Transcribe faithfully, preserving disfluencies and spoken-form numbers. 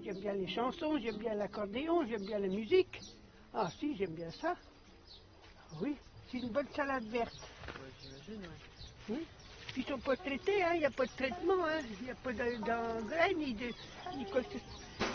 J'aime bien les chansons, j'aime bien l'accordéon, j'aime bien la musique. Ah si, j'aime bien ça. Oui, c'est une bonne salade verte. Ouais, j'imagine, ouais. Oui. Puis ils sont pas traités, hein, il n'y a pas de traitement, hein. Il n'y a pas d'engrais ni de... Ni quoi que ce-